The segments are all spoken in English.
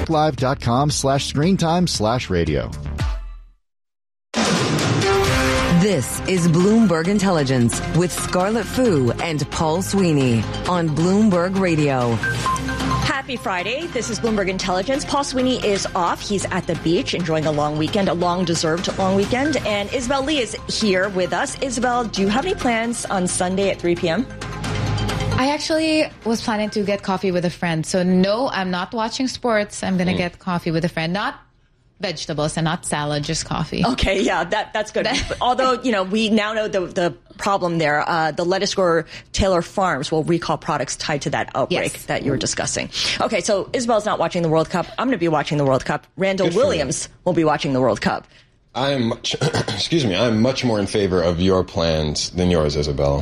TalkLive.com/screentime/radio. This is Bloomberg Intelligence with Scarlett Fu and Paul Sweeney on Bloomberg Radio. Happy Friday. This is Bloomberg Intelligence. Paul Sweeney is off. He's at the beach enjoying a long weekend, a long-deserved long weekend. And Isabel Lee is here with us. Isabel, do you have any plans on Sunday at 3 p.m.? I actually was planning to get coffee with a friend. So no, I'm not watching sports. I'm going to get coffee with a friend. Not vegetables and not salad, just coffee. Okay, yeah, that's good. Although, we now know the problem there. The lettuce grower Taylor Farms will recall products tied to that outbreak that you were discussing. Okay, so Isabel's not watching the World Cup. I'm going to be watching the World Cup. Randall Williams will be watching the World Cup. I am much more in favor of your plans than yours, Isabel.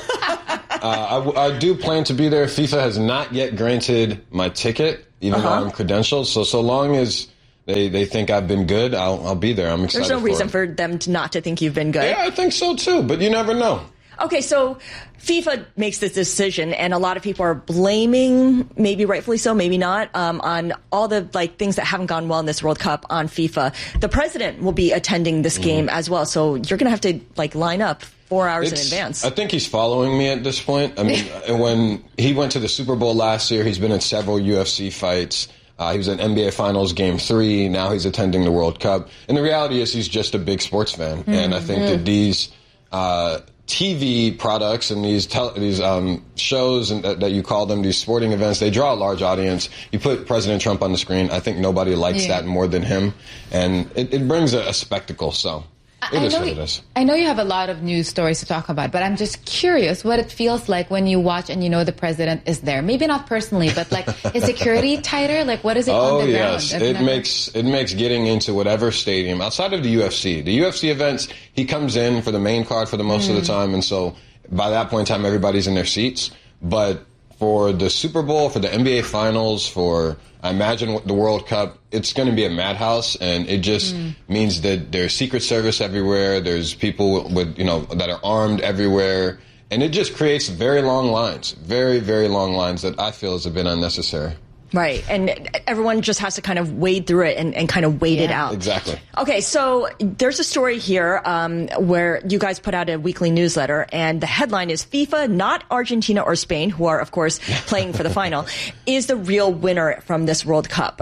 I do plan to be there. FIFA has not yet granted my ticket, even though I'm credentialed. So long as they think I've been good, I'll be there. I'm excited. There's no reason for them not to think you've been good. Yeah, I think so too, but you never know. Okay, so FIFA makes this decision, and a lot of people are blaming, maybe rightfully so, maybe not, on all the things that haven't gone well in this World Cup on FIFA. The president will be attending this game as well, so you're going to have to line up 4 hours in advance. I think he's following me at this point. I mean, when he went to the Super Bowl last year, he's been in several UFC fights. He was in NBA Finals Game 3. Now he's attending the World Cup. And the reality is he's just a big sports fan. And I think that these TV products and these shows and that you call them, these sporting events, they draw a large audience. You put President Trump on the screen, I think nobody likes that more than him. And it brings a spectacle, so... It is what it is. I know you have a lot of news stories to talk about, but I'm just curious what it feels like when you watch and you know the president is there. Maybe not personally, but is security tighter? What is it on the ground? Oh, yes. It makes getting into whatever stadium, outside of the UFC events, he comes in for the main card for the most of the time, and so by that point in time, everybody's in their seats. But for the Super Bowl, for the NBA Finals, for... I imagine the World Cup, it's going to be a madhouse, and it just means that there's Secret Service everywhere. There's people with, that are armed everywhere, and it just creates very long lines, very, very long lines that I feel is a bit unnecessary. Right, and everyone just has to kind of wade through it and kind of wait it out. Exactly. Okay, so there's a story here where you guys put out a weekly newsletter, and the headline is FIFA, not Argentina or Spain, who are, of course, playing for the final, is the real winner from this World Cup.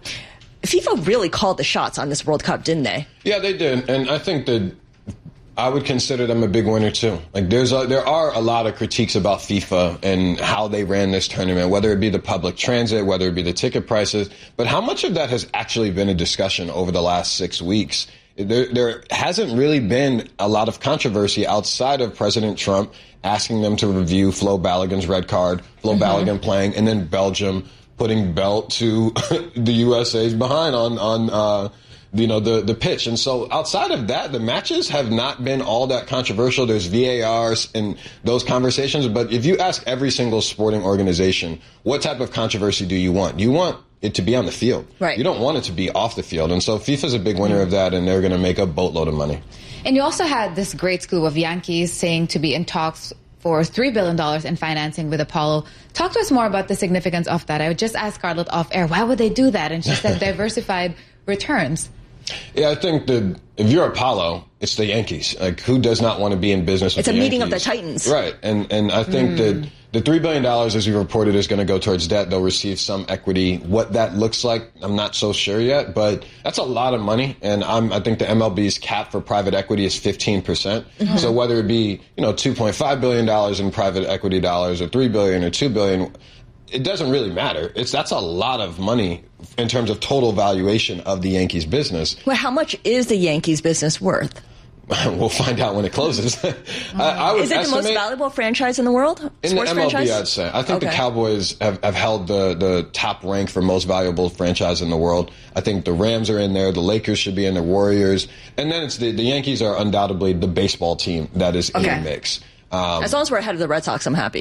FIFA really called the shots on this World Cup, didn't they? Yeah, they did, and I think that I would consider them a big winner, too. There are a lot of critiques about FIFA and how they ran this tournament, whether it be the public transit, whether it be the ticket prices. But how much of that has actually been a discussion over the last 6 weeks? There hasn't really been a lot of controversy outside of President Trump asking them to review Flo Balogun's red card, Flo Balogun playing, and then Belgium putting belt to the USA's behind on the pitch. And so outside of that, the matches have not been all that controversial. There's VARs and those conversations. But if you ask every single sporting organization, what type of controversy do you want? You want it to be on the field. Right. You don't want it to be off the field. And so FIFA's a big winner of that, and they're going to make a boatload of money. And you also had this great scoop of Yankees saying to be in talks for $3 billion in financing with Apollo. Talk to us more about the significance of that. I would just ask Scarlett off air, why would they do that? And she said diversified returns. Yeah, I think that if you're Apollo, it's the Yankees. Who does not want to be in business with the Yankees? It's a meeting of the Titans. Right. And I think that the $3 billion, as we reported, is going to go towards debt. They'll receive some equity. What that looks like, I'm not so sure yet. But that's a lot of money. And I think the MLB's cap for private equity is 15%. So whether it be, $2.5 billion in private equity dollars or $3 billion or $2 billion, it doesn't really matter. That's a lot of money in terms of total valuation of the Yankees business. Well, how much is the Yankees business worth? We'll find out when it closes. I would Is it the most valuable franchise in the world? In the MLB, franchise? I'd say. I think the Cowboys have held the top rank for most valuable franchise in the world. I think the Rams are in there. The Lakers should be in the Warriors. And then it's the Yankees are undoubtedly the baseball team that is in the mix. As long as we're ahead of the Red Sox, I'm happy.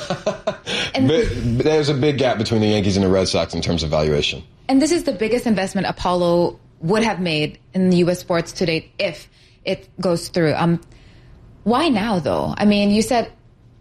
There's a big gap between the Yankees and the Red Sox in terms of valuation. And this is the biggest investment Apollo would have made in U.S. sports to date if it goes through. Why now, though? I mean, you said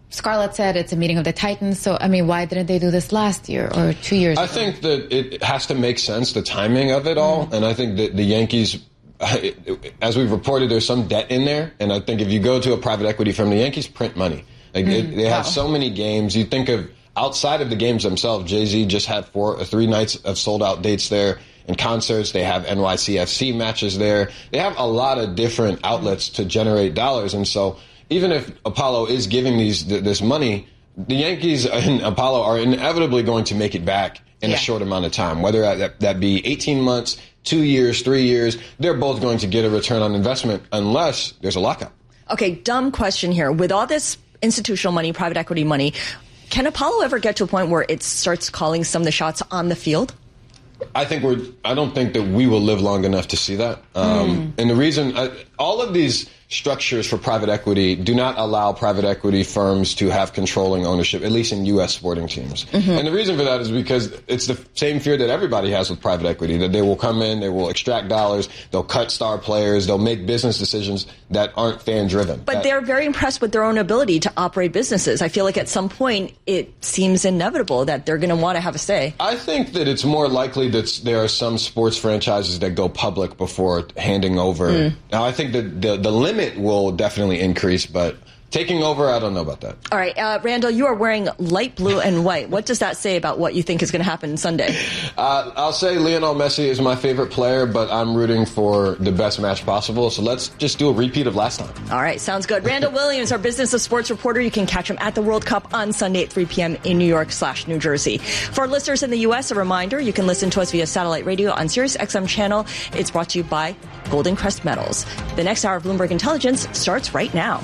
Scarlett said it's a meeting of the Titans. So, I mean, why didn't they do this last year or 2 years ago? I think that it has to make sense, the timing of it all. And I think that the Yankees, as we've reported, there's some debt in there. And I think if you go to a private equity firm, the Yankees print money. Like they have so many games. You think of outside of the games themselves, Jay-Z just had 3 nights of sold-out dates there. And concerts, they have NYCFC matches there. They have a lot of different outlets to generate dollars. And so even if Apollo is giving this money, the Yankees and Apollo are inevitably going to make it back in a short amount of time, whether that be 18 months, 2 years, 3 years. They're both going to get a return on investment unless there's a lockout. Okay, dumb question here. With all this institutional money, private equity money, can Apollo ever get to a point where it starts calling some of the shots on the field? I don't think that we will live long enough to see that. And the reason, all of these structures for private equity do not allow private equity firms to have controlling ownership, at least in U.S. sporting teams. And the reason for that is because it's the same fear that everybody has with private equity, that they will come in, they will extract dollars, they'll cut star players, they'll make business decisions that aren't fan-driven. But they're very impressed with their own ability to operate businesses. I feel like at some point it seems inevitable that they're going to want to have a say. I think that it's more likely that there are some sports franchises that go public before handing over. Now, I think that the limit will definitely increase, but taking over, I don't know about that. All right, Randall, you are wearing light blue and white. What does that say about what you think is going to happen Sunday? I'll say Lionel Messi is my favorite player, but I'm rooting for the best match possible. So let's just do a repeat of last time. All right, sounds good. Randall Williams, our Business of Sports reporter. You can catch him at the World Cup on Sunday at 3 p.m. in New York/New Jersey. For our listeners in the U.S., a reminder, you can listen to us via satellite radio on Sirius XM channel. It's brought to you by Golden Crest Metals. The next hour of Bloomberg Intelligence starts right now.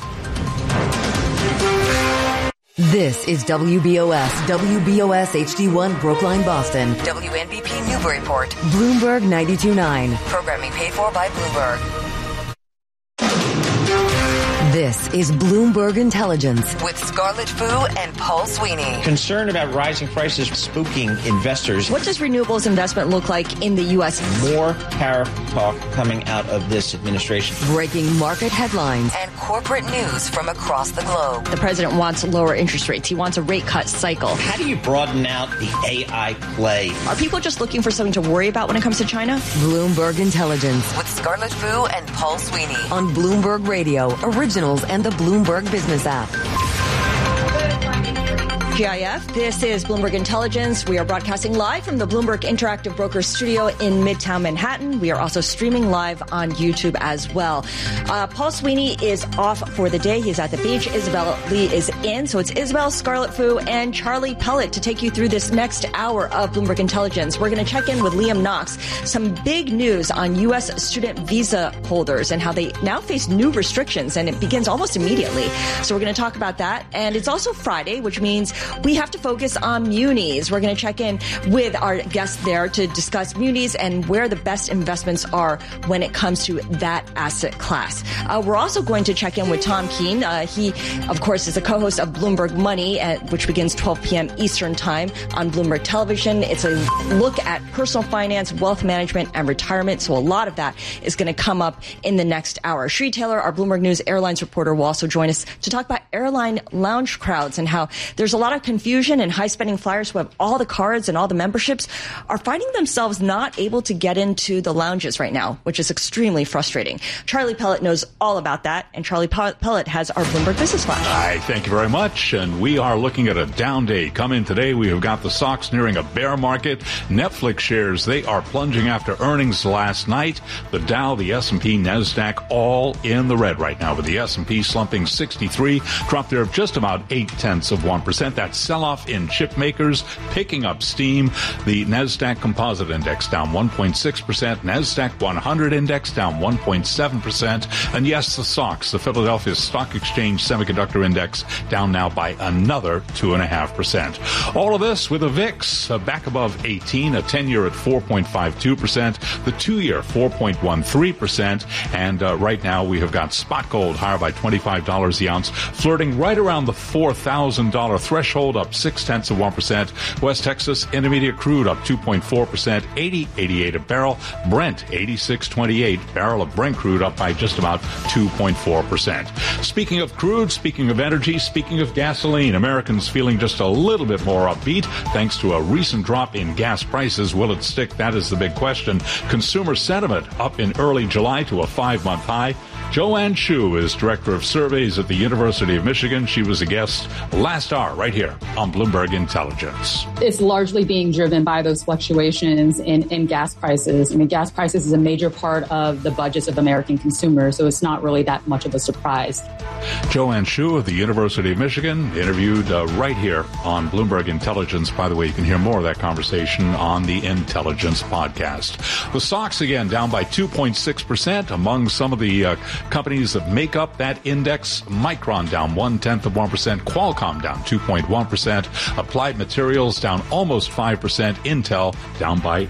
This is WBOS HD1 Brookline, Boston. WNBP Newburyport. Bloomberg 92.9. Programming paid for by Bloomberg. This is Bloomberg Intelligence with Scarlett Fu and Paul Sweeney. Concern about rising prices spooking investors. What does renewables investment look like in the U.S.? More tariff talk coming out of this administration. Breaking market headlines and corporate news from across the globe. The president wants lower interest rates. He wants a rate cut cycle. How do you broaden out the AI play? Are people just looking for something to worry about when it comes to China? Bloomberg Intelligence with Scarlett Fu and Paul Sweeney on Bloomberg Radio, Originals and the Bloomberg Business app. GIF. This is Bloomberg Intelligence. We are broadcasting live from the Bloomberg Interactive Brokers studio in Midtown Manhattan. We are also streaming live on YouTube as well. Paul Sweeney is off for the day. He's at the beach. Isabel Lee is in. So it's Isabel, Scarlett Fu, and Charlie Pellet to take you through this next hour of Bloomberg Intelligence. We're going to check in with Liam Knox. Some big news on U.S. student visa holders and how they now face new restrictions, and it begins almost immediately. So we're going to talk about that. And it's also Friday, which means we have to focus on munis. We're going to check in with our guest there to discuss munis and where the best investments are when it comes to that asset class. We're also going to check in with Tom Keene. He, of course, is a co-host of Bloomberg Money, which begins 12 p.m. Eastern Time on Bloomberg Television. It's a look at personal finance, wealth management, and retirement. So a lot of that is going to come up in the next hour. Sri Taylor, our Bloomberg News Airlines reporter, will also join us to talk about airline lounge crowds and how there's a lot of confusion, and high-spending flyers who have all the cards and all the memberships are finding themselves not able to get into the lounges right now, which is extremely frustrating. Charlie Pellet knows all about that, and Charlie Pellet has our Bloomberg Business Flash. Hi, thank you very much, and we are looking at a down day. Coming today, we have got the stocks nearing a bear market. Netflix shares, they are plunging after earnings last night. The Dow, the S&P, NASDAQ, all in the red right now, with the S&P slumping 63, dropped there of just about 0.8%. That sell-off in chip makers picking up steam. The NASDAQ Composite Index down 1.6%. NASDAQ 100 Index down 1.7%. And yes, the SOX, the Philadelphia Stock Exchange Semiconductor Index, down now by another 2.5%. All of this with a VIX back above 18, a 10-year at 4.52%, the 2-year 4.13%. And right now we have got spot gold higher by $25 the ounce, flirting right around the $4,000 threshold. threshold up 0.6%. West Texas Intermediate crude up 2.4%, 80.88 a barrel. Brent 86.28. Barrel of Brent crude up by just about 2.4%. Speaking of crude, speaking of energy, speaking of gasoline, Americans feeling just a little bit more upbeat thanks to a recent drop in gas prices. Will it stick? That is the big question. Consumer sentiment up in early July to a 5-month high. Joanne Shu is Director of Surveys at the University of Michigan. She was a guest last hour right here on Bloomberg Intelligence. It's largely being driven by those fluctuations in gas prices. I mean, gas prices is a major part of the budgets of American consumers, so it's not really that much of a surprise. Joanne Shu of the University of Michigan, interviewed right here on Bloomberg Intelligence. By the way, you can hear more of that conversation on the Intelligence podcast. The stocks, again, down by 2.6%. Among some of the companies that make up that index, Micron down 0.1%, Qualcomm down 2.1%, Applied Materials down almost 5%, Intel down by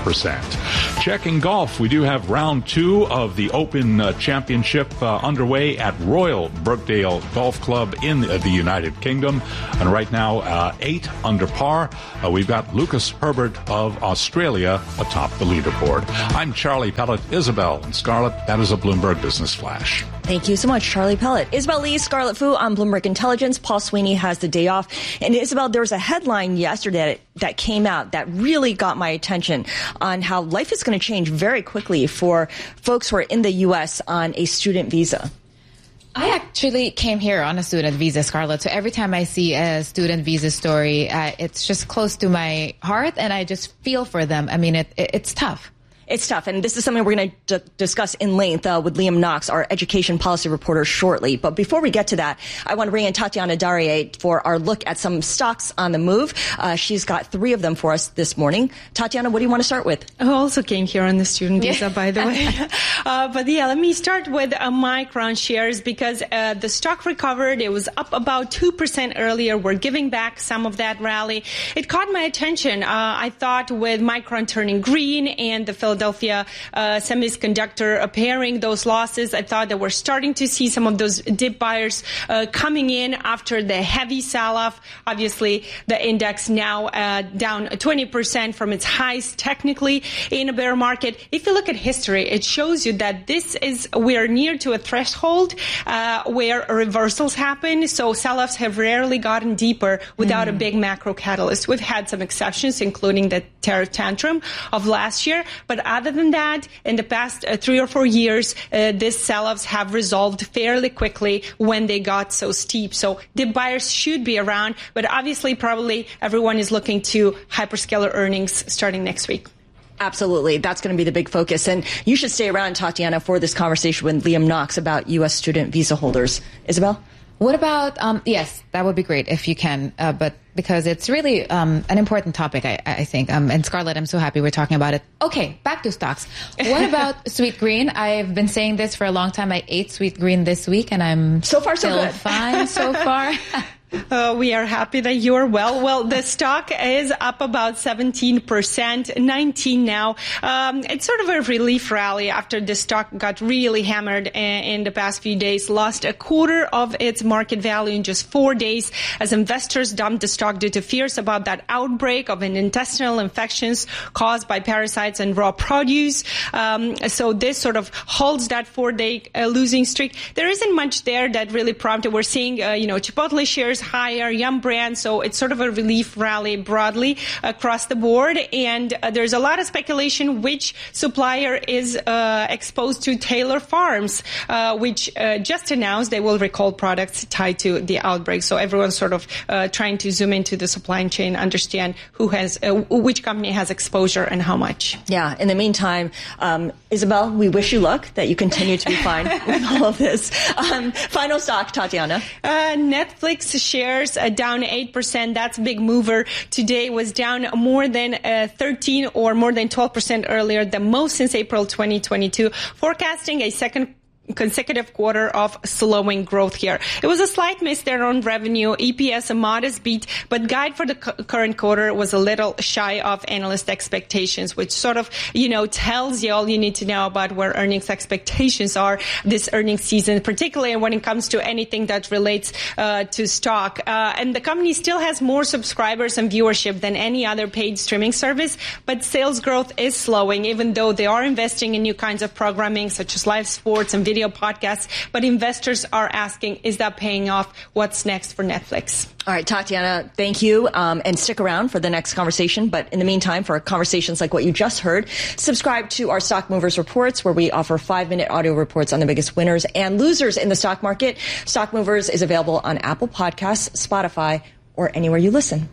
4%. Checking golf, we do have round 2 of the Open Championship underway at Royal Birkdale Golf Club in the United Kingdom. And right now, 8 under par. We've got Lucas Herbert of Australia atop the leaderboard. I'm Charlie Pellet, Isabel and Scarlett. That is a Bloomberg Business Flash. Thank you so much, Charlie Pellet. Isabel Lee, Scarlett Fu on Bloomberg Intelligence. Paul Sweeney has the day off. And Isabel, there was a headline yesterday that came out that really got my attention on how life is going to change very quickly for folks who are in the U.S. on a student visa. I actually came here on a student visa, Scarlett. So every time I see a student visa story, it's just close to my heart, and I just feel for them. I mean, it's tough. It's tough, and this is something we're going to discuss in length with Liam Knox, our education policy reporter, shortly. But before we get to that, I want to bring in Tatiana Darie for our look at some stocks on the move. She's got 3 of them for us this morning. Tatiana, what do you want to start with? I also came here on the student visa, by the way. Let me start with Micron shares because the stock recovered. It was up about 2% earlier. We're giving back some of that rally. It caught my attention. I thought with Micron turning green and the Philadelphia semiconductor pairing those losses, I thought that we're starting to see some of those dip buyers coming in after the heavy sell-off. Obviously, the index now down 20% from its highs technically in a bear market. If you look at history, it shows you that we're near to a threshold where reversals happen. So sell-offs have rarely gotten deeper without a big macro catalyst. We've had some exceptions, including the tariff tantrum of last year, but other than that, in the past 3 or 4 years, these sell-offs have resolved fairly quickly when they got so steep. So the buyers should be around, but obviously probably everyone is looking to hyperscaler earnings starting next week. Absolutely. That's going to be the big focus. And you should stay around, Tatiana, for this conversation with Liam Knox about U.S. student visa holders. Isabel? What about, yes, that would be great if you can, but because it's really an important topic, I think. And Scarlett, I'm so happy we're talking about it. Okay, back to stocks. What about Sweet Green? I've been saying this for a long time. I ate Sweet Green this week, and I'm so far so still good. Fine so far. We are happy that you're well. Well, the stock is up about 17%, 19 now. It's sort of a relief rally after the stock got really hammered in the past few days, lost a quarter of its market value in just 4 days as investors dumped the stock due to fears about that outbreak of an intestinal infections caused by parasites and raw produce. So this sort of holds that 4-day losing streak. There isn't much there that really prompted. We're seeing, Chipotle shares higher, Yum Brand, so it's sort of a relief rally broadly across the board. And there's a lot of speculation which supplier is exposed to Taylor Farms, which just announced they will recall products tied to the outbreak. So everyone's sort of trying to zoom into the supply chain, understand which company has exposure and how much. Yeah. In the meantime, Isabel, we wish you luck that you continue to be fine with all of this. Final stock, Tatiana. Netflix shares down 8%. That's a big mover. Today was down more than 13 or more than 12% earlier, the most since April 2022. Forecasting a second consecutive quarter of slowing growth here. It was a slight miss there on revenue, EPS a modest beat, but guide for the current quarter was a little shy of analyst expectations, which sort of, tells you all you need to know about where earnings expectations are this earnings season, particularly when it comes to anything that relates to stock. And the company still has more subscribers and viewership than any other paid streaming service, but sales growth is slowing, even though they are investing in new kinds of programming such as live sports and video podcasts. But investors are asking, is that paying off? What's next for Netflix? All right, Tatiana, thank you. And stick around for the next conversation. But in the meantime, for conversations like what you just heard, subscribe to our Stock Movers Reports, where we offer 5-minute audio reports on the biggest winners and losers in the stock market. Stock Movers is available on Apple Podcasts, Spotify, or anywhere you listen.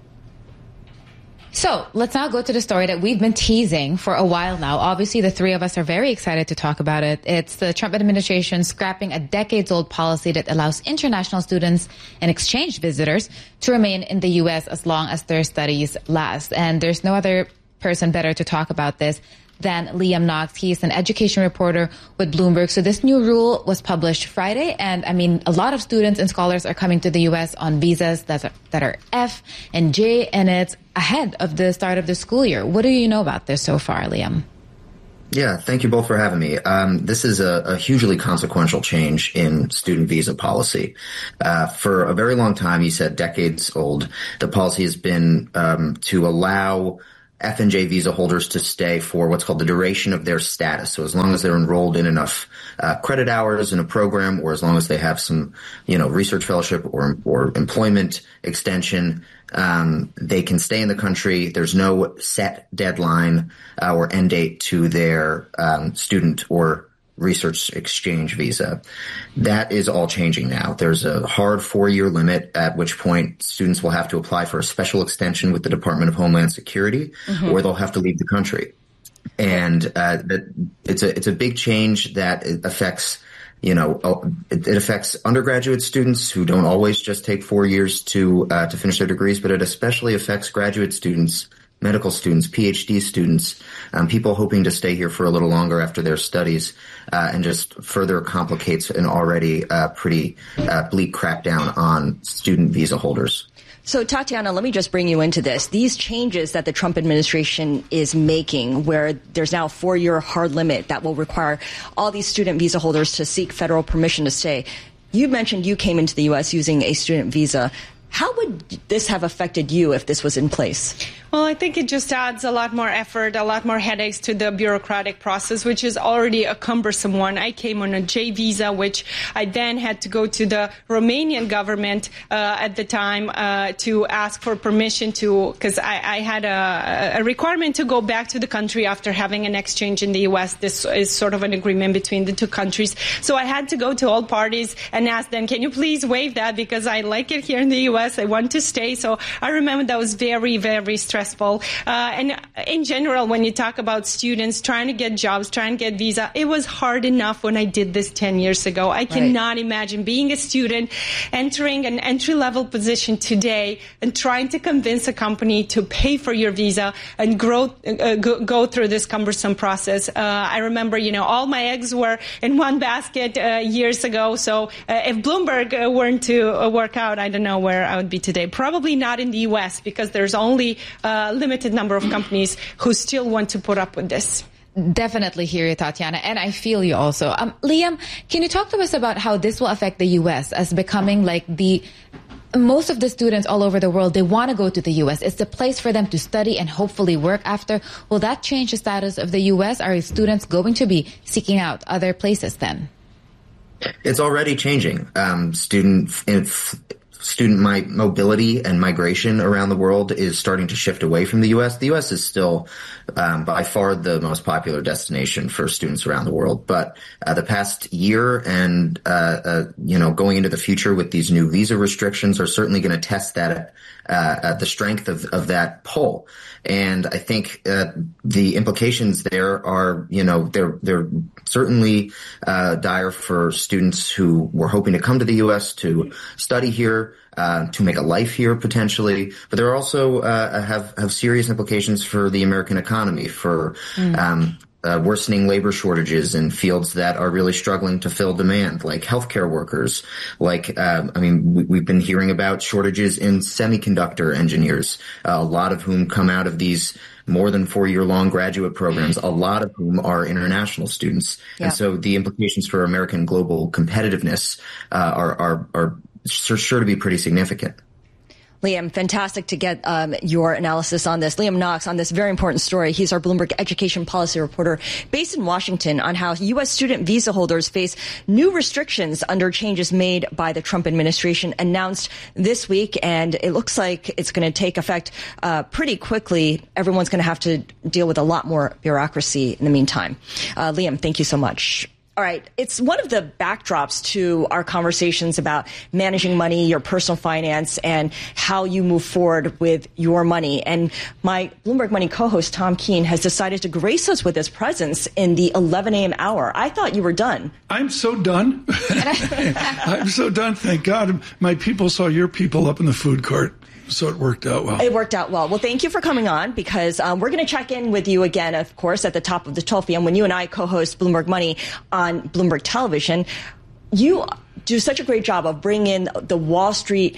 So let's now go to the story that we've been teasing for a while now. Obviously, the three of us are very excited to talk about it. It's the Trump administration scrapping a decades-old policy that allows international students and exchange visitors to remain in the U.S. as long as their studies last. And there's no other person better to talk about this than Liam Knox. He's an education reporter with Bloomberg. So this new rule was published Friday. And a lot of students and scholars are coming to the U.S. on visas that are F and J, and it's ahead of the start of the school year. What do you know about this so far, Liam? Yeah, thank you both for having me. This is a hugely consequential change in student visa policy. For a very long time, you said decades old, the policy has been to allow F and J visa holders to stay for what's called the duration of their status. So as long as they're enrolled in enough credit hours in a program, or as long as they have some, research fellowship or employment extension, they can stay in the country. There's no set deadline or end date to their student or research exchange visa. That is all changing now. There's a hard 4-year limit, at which point students will have to apply for a special extension with the Department of Homeland Security, or they'll have to leave the country. And it's a big change that affects, it affects undergraduate students who don't always just take 4 years to finish their degrees, but it especially affects graduate students, medical students, PhD students, people hoping to stay here for a little longer after their studies, and just further complicates an already pretty bleak crackdown on student visa holders. So, Tatiana, let me just bring you into this. These changes that the Trump administration is making, where there's now a 4-year hard limit that will require all these student visa holders to seek federal permission to stay. You mentioned you came into the U.S. using a student visa. How would this have affected you if this was in place? Well, I think it just adds a lot more effort, a lot more headaches to the bureaucratic process, which is already a cumbersome one. I came on a J visa, which I then had to go to the Romanian government at the time to ask for permission because I had a requirement to go back to the country after having an exchange in the U.S. This is sort of an agreement between the two countries. So I had to go to all parties and ask them, can you please waive that, because I like it here in the U.S. I want to stay. So I remember that was very, very stressful. And in general, when you talk about students trying to get jobs, trying to get visa, it was hard enough when I did this 10 years ago. I cannot imagine being a student, entering an entry-level position today and trying to convince a company to pay for your visa and go through this cumbersome process. I remember, all my eggs were in one basket years ago. So if Bloomberg weren't to work out, I don't know where I would be today. Probably not in the U.S., because there's only limited number of companies who still want to put up with this. Definitely hear you, Tatiana, and I feel you also. Liam, can you talk to us about how this will affect the U.S. as becoming like most of the students all over the world, they want to go to the U.S. It's the place for them to study and hopefully work after. Will that change the status of the U.S.? Are students going to be seeking out other places then? It's already changing. Student mobility and migration around the world is starting to shift away from the U.S. The U.S. is still by far the most popular destination for students around the world. But the past year and, going into the future with these new visa restrictions are certainly going to test that, the strength of that pull. And I think the implications there are, they're certainly dire for students who were hoping to come to the U.S. to study here, to make a life here potentially. But there are also have serious implications for the American economy, for worsening labor shortages in fields that are really struggling to fill demand, like healthcare workers. We've been hearing about shortages in semiconductor engineers, a lot of whom come out of these more than 4-year-long graduate programs, a lot of whom are international students. Yeah. And so the implications for American global competitiveness are sure to be pretty significant. Liam, fantastic to get your analysis on this. Liam Knox on this very important story. He's our Bloomberg education policy reporter based in Washington on how U.S. student visa holders face new restrictions under changes made by the Trump administration announced this week. And it looks like it's going to take effect pretty quickly. Everyone's going to have to deal with a lot more bureaucracy in the meantime. Liam, thank you so much. All right. It's one of the backdrops to our conversations about managing money, your personal finance, and how you move forward with your money. And my Bloomberg Money co-host, Tom Keene, has decided to grace us with his presence in the 11 a.m. hour. I thought you were done. I'm so done. I'm so done. Thank God. My people saw your people up in the food court. So it worked out well. It worked out well. Well, thank you for coming on because we're going to check in with you again, of course, at the top of the 12 p.m. when you and I co-host Bloomberg Money on Bloomberg Television. You do such a great job of bringing in the Wall Street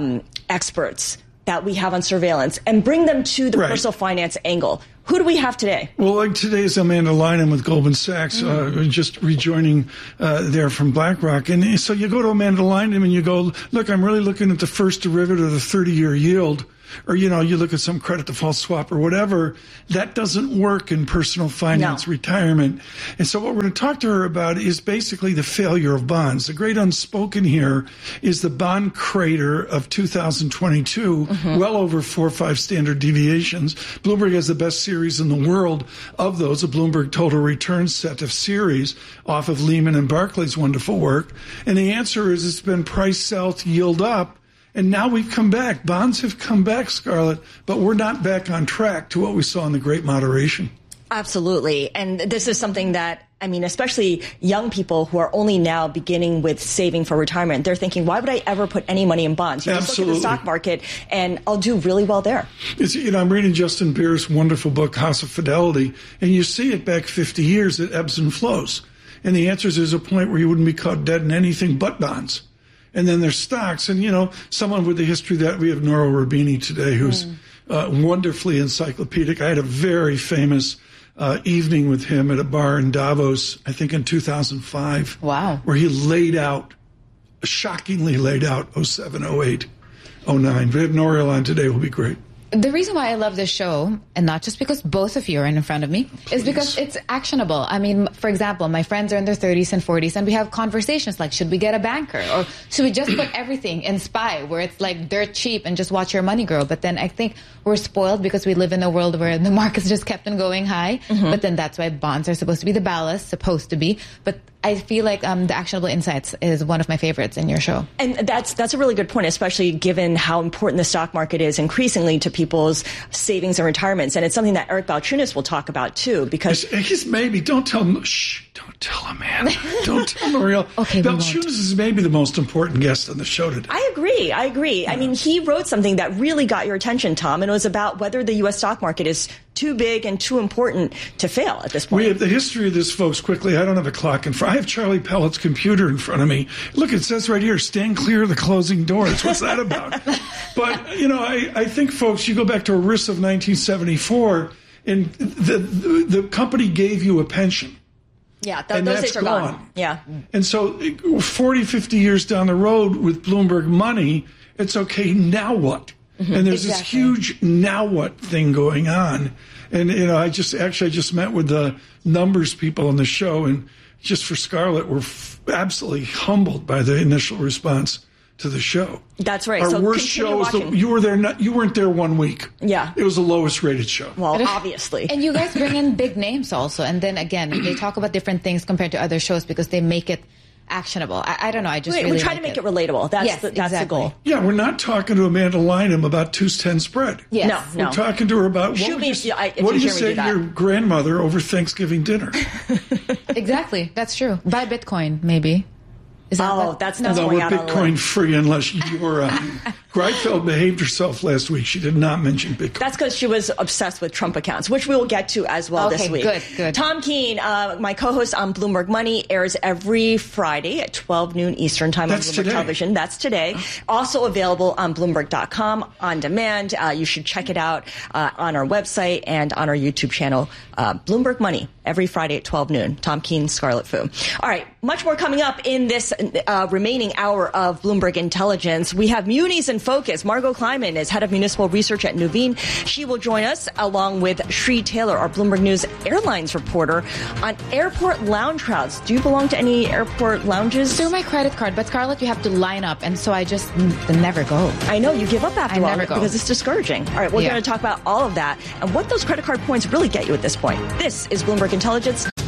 experts that we have on surveillance and bring them to the personal finance angle. Who do we have today? Well, like today is Amanda Lynham with Goldman Sachs, just rejoining there from BlackRock. And so you go to Amanda Lynham and you go, look, I'm really looking at the first derivative of the 30-year yield. Or, you look at some credit default swap or whatever. That doesn't work in personal finance retirement. And so what we're going to talk to her about is basically the failure of bonds. The great unspoken here is the bond crater of 2022, well over 4 or 5 standard deviations. Bloomberg has the best series in the world of those, a Bloomberg Total Return set of series off of Lehman and Barclays' wonderful work. And the answer is it's been price south, yield up. And now we've come back. Bonds have come back, Scarlett, but we're not back on track to what we saw in the Great Moderation. Absolutely. And this is something that, especially young people who are only now beginning with saving for retirement, they're thinking, why would I ever put any money in bonds? You just look at the stock market and I'll do really well there. I'm reading Justin Beer's wonderful book, House of Fidelity, and you see it back 50 years, it ebbs and flows. And the answer is there's a point where you wouldn't be caught dead in anything but bonds. And then there's stocks. And, someone with the history that we have, Nora Rubini today, who's wonderfully encyclopedic. I had a very famous evening with him at a bar in Davos, I think in 2005. Wow. Where he shockingly laid out 07, 08, 09. We have Nora on today. Will be great. The reason why I love this show, and not just because both of you are in front of me, is because it's actionable. For example, my friends are in their 30s and 40s, and we have conversations like, should we get a banker? Or should we just put everything in SPY, where it's like dirt cheap and just watch your money grow? But then I think we're spoiled because we live in a world where the markets just kept on going high. But then that's why bonds are supposed to be the ballast, supposed to be. But I feel like the Actionable Insights is one of my favorites in your show. And that's a really good point, especially given how important the stock market is increasingly to people's savings and retirements. And it's something that Eric Balchunas will talk about, too, because... Don't tell him... Shh, don't tell Amanda. Don't tell Marielle. Okay, Balchunas is maybe the most important guest on the show today. I agree. Yeah. He wrote something that really got your attention, Tom, and it was about whether the U.S. stock market is too big and too important to fail at this point. We have the history of this, folks, quickly. I don't have a clock in front. I have Charlie Pellet's computer in front of me. Look, it says right here, stand clear of the closing doors. What's that about? But, I think, folks, you go back to ERISA of 1974, and the company gave you a pension. Yeah, those days are gone. Yeah. And so 40, 50 years down the road with Bloomberg Money, it's okay, now what? And there's this huge now what thing going on. And, I just met with the numbers people on the show, and just for Scarlett, we're absolutely humbled by the initial response to the show. That's right. Our worst show is you weren't there 1 week. Yeah. It was the lowest rated show. Well, obviously. And you guys bring in big names also. And then again, they talk about different things compared to other shows because they make it actionable. I don't know. We try to make it relatable. That's the goal. Yeah, we're not talking to Amanda Lynham about 2-10 spread. Yes. No. We're talking to her about what do you say to your grandmother over Thanksgiving dinner? Exactly. That's true. Buy Bitcoin, maybe. That's no, going we're out Bitcoin free unless you're Greifeld behaved herself last week. She did not mention Bitcoin. That's because she was obsessed with Trump accounts, which we will get to as well this week. Good. Tom Keene, my co-host on Bloomberg Money, airs every Friday at 12 noon Eastern time on Bloomberg Television. That's today. Also available on Bloomberg.com on demand. You should check it out on our website and on our YouTube channel. Bloomberg Money every Friday at 12 noon. Tom Keene, Scarlet Fu. All right, much more coming up in this remaining hour of Bloomberg Intelligence. We have Munis in focus. Margot Kleiman is head of municipal research at Nuveen. She will join us along with Shree Taylor, our Bloomberg News Airlines reporter, on airport lounge crowds. Do you belong to any airport lounges? Through my credit card, but Scarlett, you have to line up, and so I just never go. I know, you give up after a while never go. Because it's discouraging. All right, we're going to talk about all of that and what those credit card points really get you at this point. This is Bloomberg Intelligence.